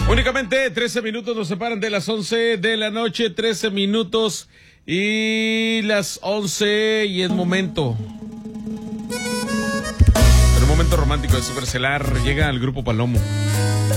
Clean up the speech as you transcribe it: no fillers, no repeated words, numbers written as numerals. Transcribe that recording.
Únicamente 13 minutos nos separan de las 11 de la noche, 13 minutos y las 11 y es momento. En un momento romántico de Supercelar llega al Grupo Palomo.